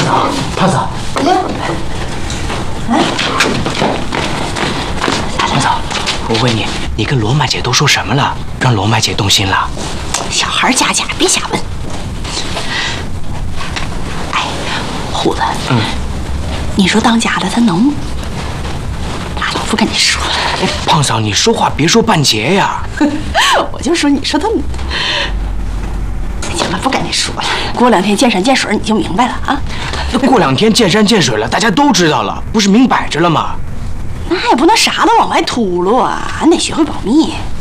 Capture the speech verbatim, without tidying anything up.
嫂，胖嫂，胖嫂，我问你，你跟罗曼姐都说什么了，让罗曼姐动心了？ 小孩家家，别瞎问。哎，虎子，嗯，你说当家的他能？拉倒，不跟你说了。 哎，胖嫂，你说话别说半截呀！ 我就说，你说他。行了，不跟你说了。过两天见山见水，你就明白了啊。 那过两天见山见水了，大家都知道了，不是明摆着了吗？ 那也不能啥都往外秃噜啊，俺得学会保密。